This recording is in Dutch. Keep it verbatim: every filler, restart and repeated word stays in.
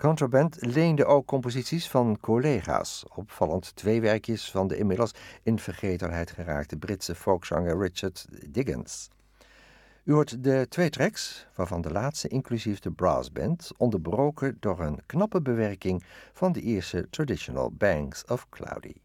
Contraband leende ook composities van collega's, opvallend twee werkjes van de inmiddels in vergetelheid geraakte Britse folkzanger Richard Diggins. U hoort de twee tracks, waarvan de laatste inclusief de brassband, onderbroken door een knappe bewerking van de Ierse traditional Banks of Cloudy.